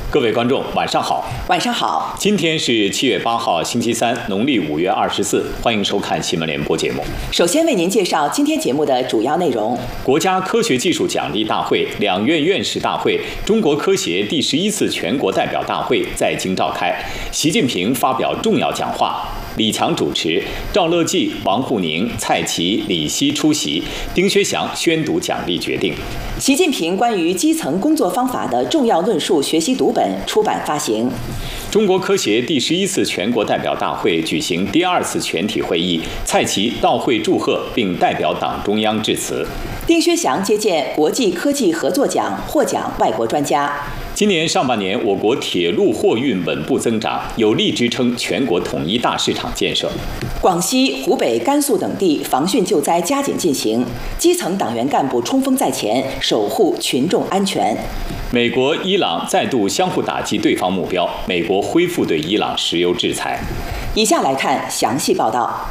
各位观众，晚上好。 晚上好。 今天是7月8号，星期三，农历5月24。欢迎收看新闻联播节目。 首先为您介绍今天节目的主要内容： 国家科学技术奖励大会、两院院士大会、中国科协第11次全国代表大会在京召开，习近平发表重要讲话。李强主持，赵乐际、王沪宁、蔡奇、李希出席，丁薛祥宣读奖励决定。 习近平关于基层工作方法的重要论述学习读本出版发行。 中国科协第11次全国代表大会举行第2次全体会议，蔡奇到会祝贺并代表党中央致辞。 丁薛祥接见国际科技合作奖获奖外国专家。 今年上半年，我国铁路货运稳步增长，有力支撑全国统一大市场建设。 广西、湖北、甘肃等地防汛救灾加紧进行，基层党员干部冲锋在前，守护群众安全。 美国、伊朗再度相互打击对方目标，美国恢复对伊朗石油制裁。 以下来看详细报道。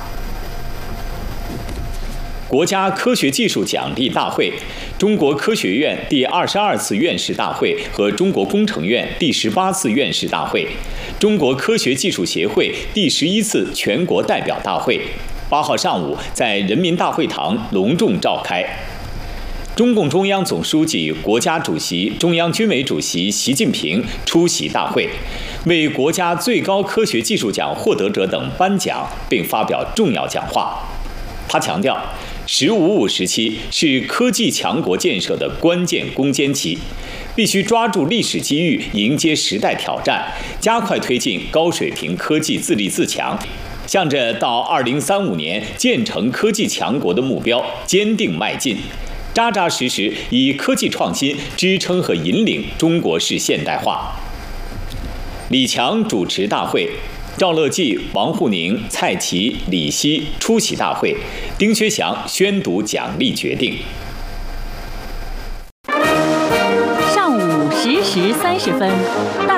国家科学技术奖励大会、中国科学院第22次院士大会和中国工程院第18次院士大会、中国科学技术协会第11次全国代表大会8号上午在人民大会堂隆重召开。中共中央总书记、国家主席、中央军委主席习近平出席大会，为国家最高科学技术奖获得者等颁奖，并发表重要讲话。他强调，“15+5”时期是科技强国建设的关键攻坚期，必须抓住历史机遇，迎接时代挑战，加快推进高水平科技自立自强，向着到2035年建成科技强国的目标坚定迈进，扎扎实实以科技创新支撑和引领中国式现代化。李强主持大会，赵乐际、王沪宁、蔡奇、李希出席大会，丁薛祥宣读奖励决定。 上午10时30分。